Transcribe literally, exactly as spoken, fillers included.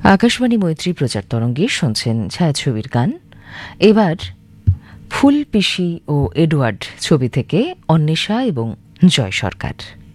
আকাশবাণী মৈত্রী প্রচার তরঙ্গে শুনছেন ছায়াছবির গান। এবার ফুল পিসি ও এডওয়ার্ড ছবি থেকে অন্বেষা এবং জয় সরকার।